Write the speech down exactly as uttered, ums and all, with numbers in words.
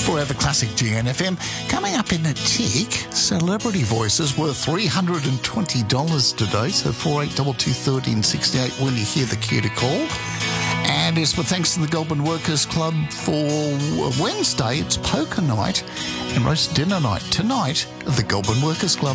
Forever Classic G N F M. Coming up in a tick, celebrity voices worth three hundred twenty dollars today, so four eight two two, one three six eight when you hear the cue to call. And it's with thanks to the Goulburn Workers Club for Wednesday, it's poker night and roast dinner night tonight at the Goulburn Workers Club.